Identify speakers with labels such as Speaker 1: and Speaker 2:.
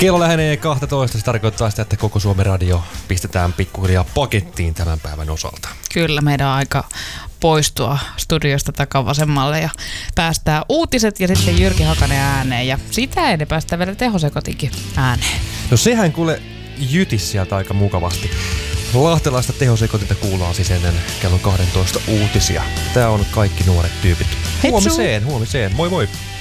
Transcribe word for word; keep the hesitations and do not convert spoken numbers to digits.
Speaker 1: Kello lähenee kaksitoista, se tarkoittaa sitä, että koko Suomen radio pistetään pikkuhiljaa pakettiin tämän päivän osalta.
Speaker 2: Kyllä, meidän on aika poistua studiosta takavasemmalle ja päästää uutiset ja sitten Jyrki Hakanen ääneen ja sitä ennen päästään vielä tehosekotinkin ääneen.
Speaker 1: No sehän kuule jytis sieltä aika mukavasti. Lahtelaista tehosekotinta kuullaan siis ennen kello kaksitoista uutisia. Tää on kaikki nuoret tyypit. Huomiseen, huomiseen. Moi moi!